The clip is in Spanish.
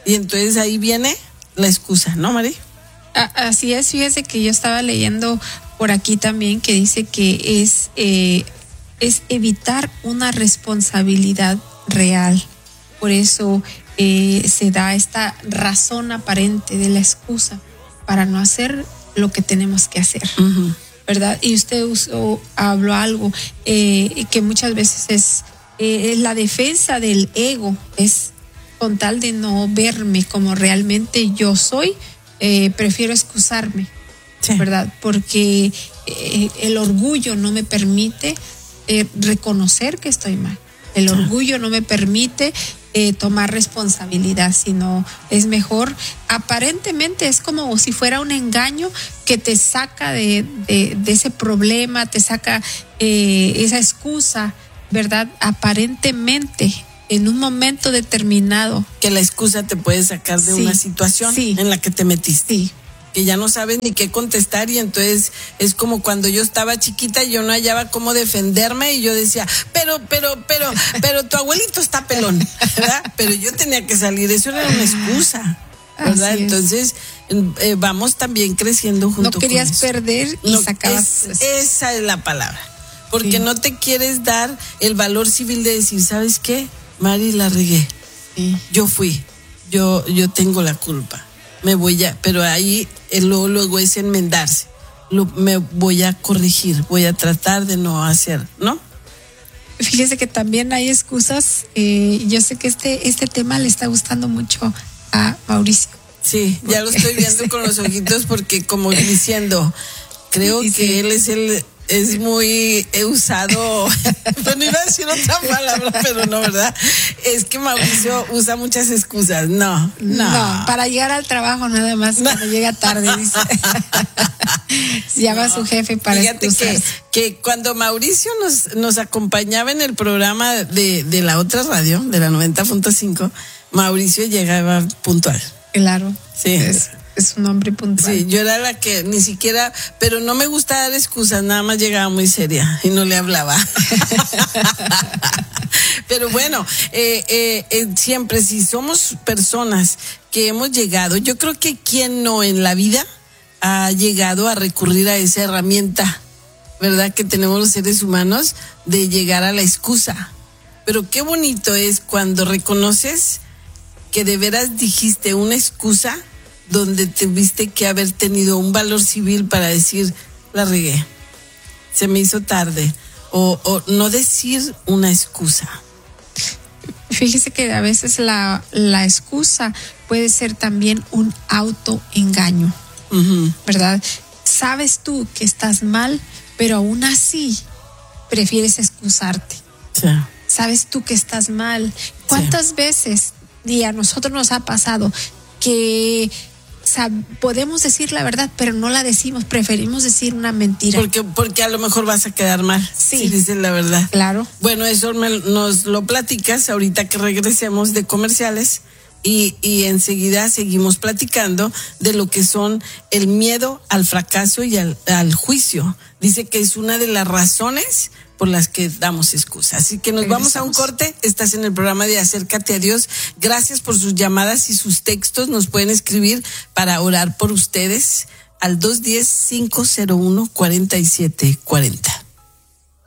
Y entonces ahí viene la excusa, ¿no, Mari? Así es, fíjese que yo estaba leyendo por aquí también que dice que es evitar una responsabilidad real. Por eso se da esta razón aparente de la excusa para no hacer lo que tenemos que hacer, ¿verdad? Y usted habló algo que muchas veces es la defensa del ego, es con tal de no verme como realmente yo soy, prefiero excusarme, sí, ¿verdad? Porque el orgullo no me permite reconocer que estoy mal. El orgullo no me permite tomar responsabilidad, sino es mejor, aparentemente es como si fuera un engaño que te saca de ese problema, te saca esa excusa, ¿verdad? Aparentemente, en un momento determinado. Que la excusa te puede sacar de una situación en la que te metiste. Sí. Que ya no sabes ni qué contestar, y entonces es como cuando yo estaba chiquita y yo no hallaba cómo defenderme y yo decía, pero tu abuelito está pelón, ¿verdad? Pero yo tenía que salir, eso era una excusa, ¿verdad? Entonces vamos también creciendo junto con eso. No querías perder y sacabas. Esa es la palabra, porque no te quieres dar el valor civil de decir, ¿sabes qué? Mari, la regué, yo fui, yo tengo la culpa. Pero ahí luego es enmendarse. Me voy a corregir, voy a tratar de no hacer, ¿no? Fíjese que también hay excusas. Yo sé que este tema le está gustando mucho a Mauricio. Sí, ya lo estoy viendo con los ojitos, porque como diciendo, creo que él es muy usado. Bueno, iba a decir otra palabra, pero no, ¿verdad? Es que Mauricio usa muchas excusas. No, para llegar al trabajo nada más, cuando llega tarde, dice. Llama a su jefe para excusarse. Fíjate que cuando Mauricio nos acompañaba en el programa de la otra radio, de la 90.5, Mauricio llegaba puntual. Claro. Sí. Es un hombre puntual. Sí, yo era la que ni siquiera, pero no me gusta dar excusas, nada más llegaba muy seria y no le hablaba. Pero bueno, siempre si somos personas que hemos llegado, yo creo que quien no en la vida ha llegado a recurrir a esa herramienta, ¿verdad? Que tenemos los seres humanos de llegar a la excusa. Pero qué bonito es cuando reconoces que de veras dijiste una excusa donde tuviste que haber tenido un valor civil para decir, la regué, se me hizo tarde, o no decir una excusa. Fíjese que a veces la excusa puede ser también un autoengaño, ¿verdad? Sabes tú que estás mal, pero aún así prefieres excusarte. Sí. Sabes tú que estás mal. ¿Cuántas veces, y a nosotros nos ha pasado, que podemos decir la verdad, pero no la decimos, preferimos decir una mentira? Porque a lo mejor vas a quedar mal si dices la verdad. Claro. Bueno, eso nos lo platicas ahorita que regresemos de comerciales, y enseguida seguimos platicando de lo que son el miedo al fracaso y al juicio. Dice que es una de las razones por las que damos excusas. Así que nos vamos a un corte. Estás en el programa de Acércate a Dios. Gracias por sus llamadas y sus textos. Nos pueden escribir para orar por ustedes al 210-501-4740.